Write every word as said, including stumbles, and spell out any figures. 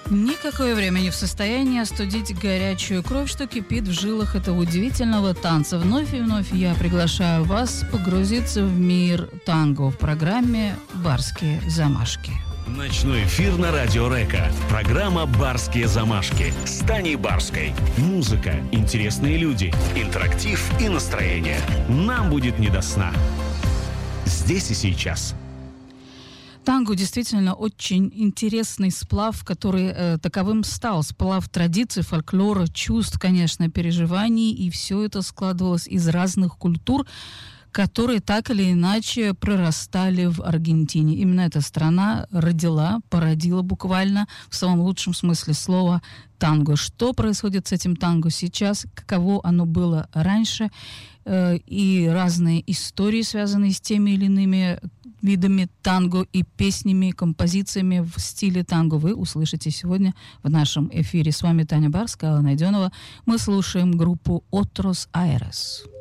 Никакое время не в состоянии остудить горячую кровь, что кипит в жилах этого удивительного танца. Вновь и вновь я приглашаю вас погрузиться в мир танго в программе «Барские замашки». Ночной эфир на Радио Река. Программа «Барские замашки» с Таней Барской. Музыка, интересные люди, интерактив и настроение. Нам будет не до сна. Здесь и сейчас. Танго действительно очень интересный сплав, который э, таковым стал. Сплав традиций, фольклора, чувств, конечно, переживаний. И все это складывалось из разных культур, которые так или иначе прорастали в Аргентине. Именно эта страна родила, породила буквально в самом лучшем смысле слова танго. Что происходит с этим танго сейчас, каково оно было раньше, э, и разные истории, связанные с теми или иными видами танго и песнями, композициями в стиле танго, вы услышите сегодня в нашем эфире. С вами Таня Барская, Алла Найденова. Мы слушаем группу «Otros Aires».